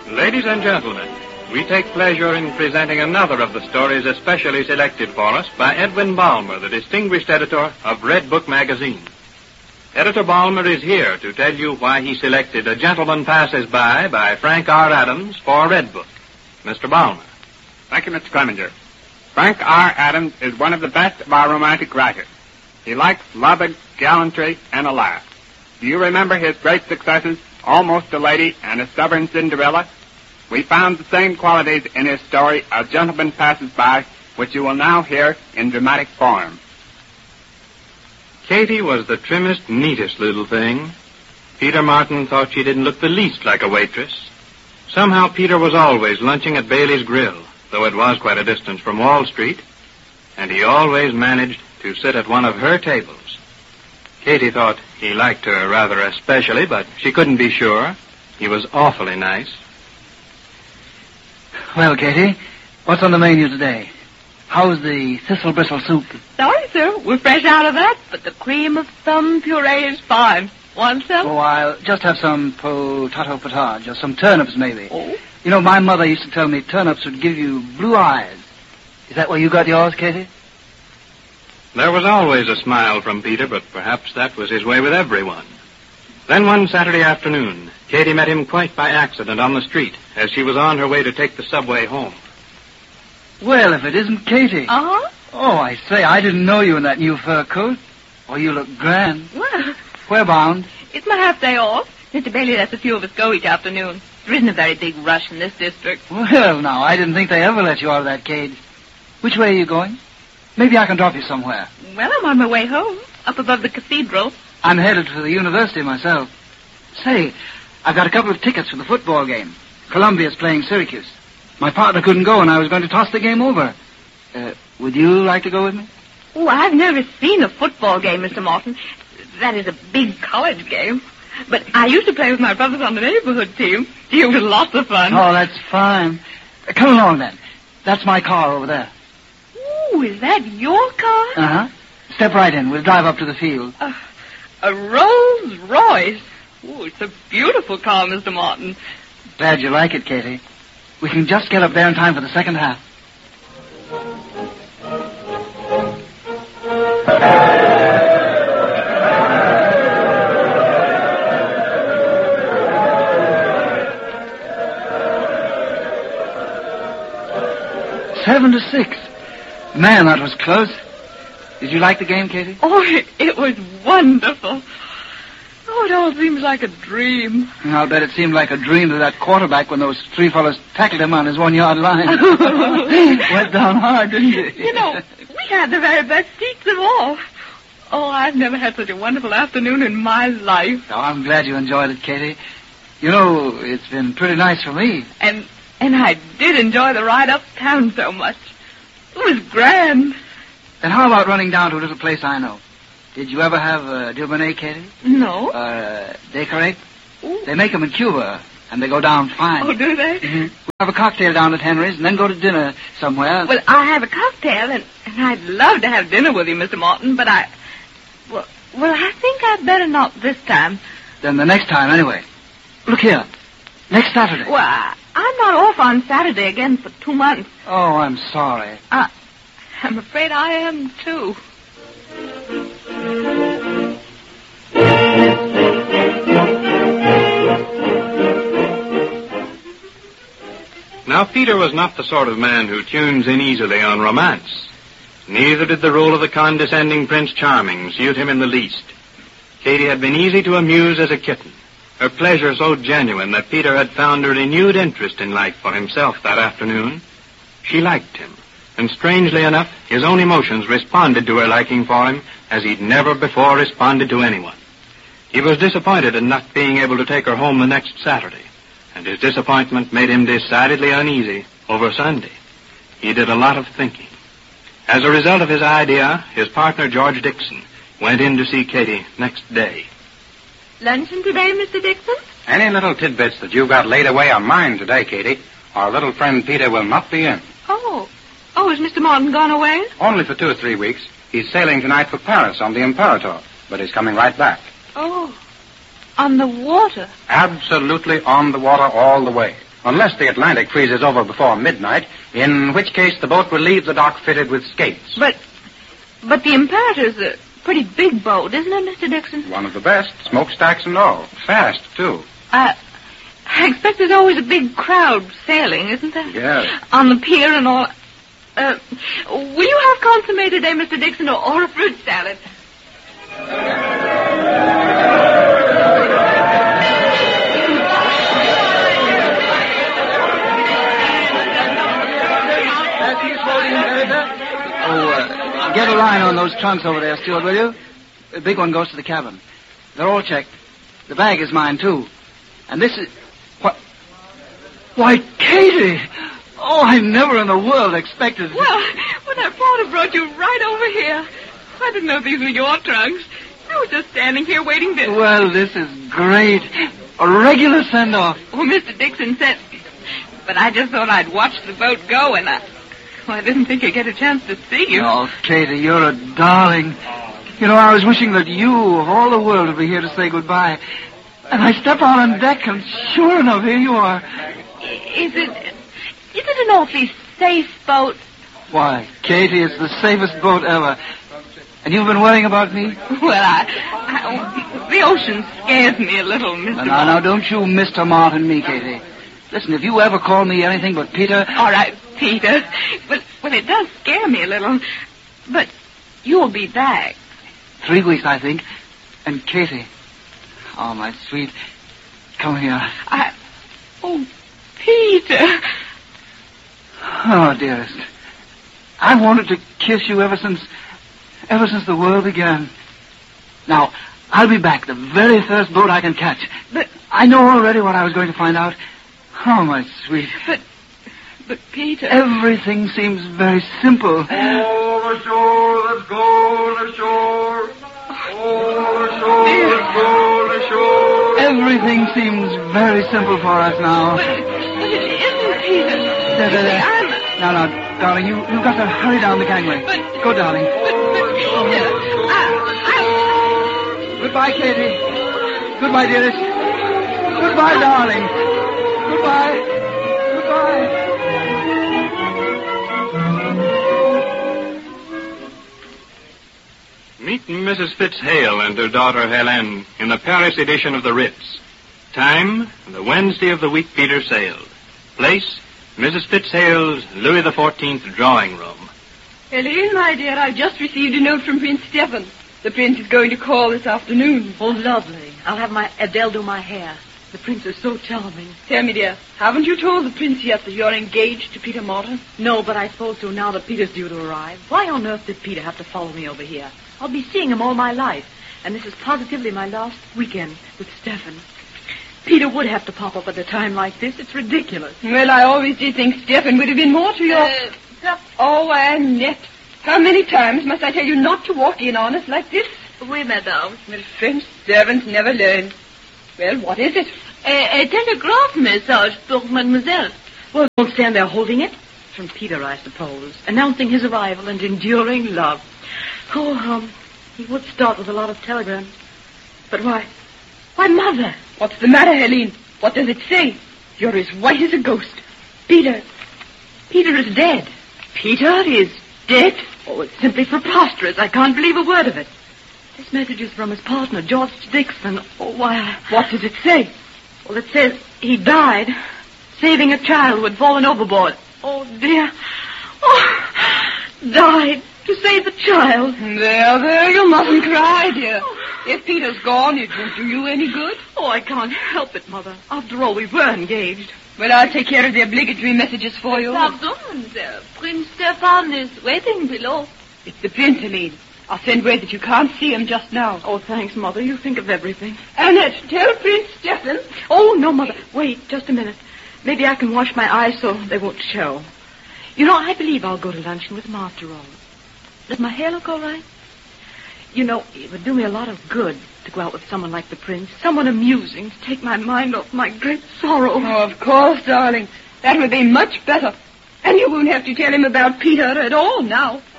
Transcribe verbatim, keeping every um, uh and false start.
Ladies and gentlemen, we take pleasure in presenting another of the stories especially selected for us by Edwin Balmer, the distinguished editor of Red Book magazine. Editor Balmer is here to tell you why he selected A Gentleman Passes By by Frank R. Adams for Red Book. Mister Balmer. Thank you, Mister Clemenger. Frank R. Adams is one of the best of our romantic writers. He likes love and gallantry and a laugh. Do you remember his great successes, Almost a Lady and A Stubborn Cinderella? We found the same qualities in his story, A Gentleman Passes By, which you will now hear in dramatic form. Katie was the trimmest, neatest little thing. Peter Martin thought she didn't look the least like a waitress. Somehow Peter was always lunching at Bailey's Grill, though it was quite a distance from Wall Street, and he always managed to sit at one of her tables. Katie thought he liked her rather especially, but she couldn't be sure. He was awfully nice. Well, Katie, what's on the menu today? How's the thistle bristle soup? Sorry, sir. We're fresh out of that, but the cream of thumb puree is fine. Want some? Oh, I'll just have some potato potage, or some turnips, maybe. Oh? You know, my mother used to tell me turnips would give you blue eyes. Is that where you got yours, Katie? There was always a smile from Peter, but perhaps that was his way with everyone. Then one Saturday afternoon, Katie met him quite by accident on the street as she was on her way to take the subway home. Well, if it isn't Katie. Uh-huh. Oh, I say, I didn't know you in that new fur coat. Oh, you look grand. Well, where bound? It's my half-day off. Mister Bailey lets a few of us go each afternoon. There isn't a very big rush in this district. Well, now, I didn't think they ever let you out of that cage. Which way are you going? Maybe I can drop you somewhere. Well, I'm on my way home, up above the cathedral. I'm headed for the university myself. Say, I've got a couple of tickets for the football game. Columbia's playing Syracuse. My partner couldn't go, and I was going to toss the game over. Uh, would you like to go with me? Oh, I've never seen a football game, Mister Martin. That is a big college game. But I used to play with my brothers on the neighborhood team. It was lots of fun. Oh, that's fine. Uh, come along, then. That's my car over there. Oh, is that your car? Uh-huh. Step right in. We'll drive up to the field. Uh, a Rolls Royce. Oh, it's a beautiful car, Mister Martin. Glad you like it, Katie. We can just get up there in time for the second half. Seven to six. Man, that was close. Did you like the game, Katie? Oh, it, it was wonderful. Oh, it all seems like a dream. I'll bet it seemed like a dream to that quarterback when those three fellows tackled him on his one-yard line. Went down hard, didn't he? You know, we had the very best seats of all. Oh, I've never had such a wonderful afternoon in my life. Oh, I'm glad you enjoyed it, Katie. You know, it's been pretty nice for me. And and I did enjoy the ride uptown so much. It was grand. And how about running down to a little place I know? Did you ever have a Dubonnet, Katie? No. Uh, Decorate? They make them in Cuba, and they go down fine. Oh, do they? Mm-hmm. We'll have a cocktail down at Henry's, and then go to dinner somewhere. Well, I'll have a cocktail, and, and I'd love to have dinner with you, Mister Martin, but I... Well, well, I think I'd better not this time. Then the next time, anyway. Look here. Next Saturday. Well, I, I'm not off on Saturday again for two months. Oh, I'm sorry. Uh, I'm afraid I am, too. Now, Peter was not the sort of man who tunes in easily on romance. Neither did the role of the condescending Prince Charming suit him in the least. Katie had been easy to amuse as a kitten, her pleasure so genuine that Peter had found a renewed interest in life for himself that afternoon. She liked him, and strangely enough, his own emotions responded to her liking for him as he'd never before responded to anyone. He was disappointed in not being able to take her home the next Saturday, and his disappointment made him decidedly uneasy over Sunday. He did a lot of thinking. As a result of his idea, his partner, George Dixon, went in to see Katie next day. Luncheon today, Mister Dixon? Any little tidbits that you've got laid away are mine today, Katie. Our little friend Peter will not be in. Oh. Oh, is Mister Martin gone away? Only for two or three weeks. He's sailing tonight for Paris on the Imperator, but he's coming right back. Oh. On the water? Absolutely on the water all the way. unless the Atlantic freezes over before midnight, in which case the boat will leave the dock fitted with skates. But, but the Imperator's a pretty big boat, isn't it, Mister Dixon? One of the best, smokestacks and all. Fast, too. Uh, I expect there's always a big crowd sailing, isn't there? Yes. On the pier and all. Uh, will you have consomme today, Mister Dixon, or, or a fruit salad? Oh, uh, get a line on those trunks over there, Steward, will you? The big one goes to the cabin. They're all checked. The bag is mine, too. And this is... What? Why, Katie! Oh, I never in the world expected... Well, when I thought I brought you right over here. I didn't know these were your trunks. I was just standing here waiting to... Well, this is great. A regular send-off. Well, Mister Dixon said... But I just thought I'd watch the boat go, and I... Well, I didn't think I'd get a chance to see you. Oh, Katie, you're a darling. You know, I was wishing that you, of all the world, would be here to say goodbye. And I step out on deck, and sure enough, here you are. Is it... Is it an awfully safe boat? Why, Katie, it's the safest boat ever. And you've been worrying about me? Well, I... I the ocean scares me a little, Mister Now, now, now, don't you Mister Martin me, Katie. Listen, if you ever call me anything but Peter... All right, Peter. But, well, it does scare me a little. But you'll be back. Three weeks, I think. And Katie... Oh, my sweet... Come here. I... Oh, Peter... Oh, dearest. I wanted to kiss you ever since... Ever since the world began. Now, I'll be back the very first boat I can catch. But... I know already what I was going to find out. Oh, my sweet. But... But, Peter... Everything seems very simple. Oh, ashore, let's go ashore. Oh, ashore, let's go ashore. Everything seems very simple for us now. But, but it isn't, Peter. There, there, there. I'm... Now, now, darling, you, you've got to hurry down the gangway. But... Go, darling. But, but Peter, I... I... Goodbye, Katie. Goodbye, dearest. Goodbye, darling. Goodbye. Goodbye. Meet Missus Fitzhale and her daughter Helene in the Paris edition of the Ritz. Time, the Wednesday of the week Peter sailed. Place, Missus Fitzhale's Louis the Fourteenth drawing room. Helene, my dear, I've just received a note from Prince Stephen. The prince is going to call this afternoon. Oh, lovely. I'll have my Adele do my hair. The prince is so charming. Tell me, dear, haven't you told the prince yet that you're engaged to Peter Martin? No, but I suppose so now that Peter's due to arrive. Why on earth did Peter have to follow me over here? I'll be seeing him all my life. And this is positively my last weekend with Stephen. Peter would have to pop up at a time like this. It's ridiculous. Well, I always did think Stephen would have been more to your... Uh, oh, Annette. How many times must I tell you not to walk in on us like this? Oui, madame. Well, French servants never learn. Well, what is it? A, a telegraph message for mademoiselle. Well, don't stand there holding it. From Peter, I suppose. Announcing his arrival and enduring love. Oh, um, he would start with a lot of telegrams. But why? Why, Mother? What's the matter, Helene? What does it say? You're as white as a ghost. Peter. Peter is dead. Peter is dead? Oh, it's simply preposterous. I can't believe a word of it. This message is from his partner, George Dixon. Oh, why? What does it say? Well, it says he died saving a child who had fallen overboard. Oh, dear. Oh, died to save the child. There, there, you mustn't cry, dear. If Peter's gone, it won't do you any good. Oh, I can't help it, Mother. After all, we were engaged. Well, I'll take care of the obligatory messages for you. Pardon, mademoiselle. Prince Stefan is waiting below. It's the prince, Helene. I'll send word that you can't see him just now. Oh, thanks, Mother. You think of everything. Annette, tell Prince Stephen. Oh, no, Mother. Wait, just a minute. Maybe I can wash my eyes so they won't show. You know, I believe I'll go to luncheon with him after all. Does my hair look all right? You know, it would do me a lot of good to go out with someone like the prince. Someone amusing to take my mind off my great sorrow. Oh, of course, darling. That would be much better. And you won't have to tell him about Peter at all now.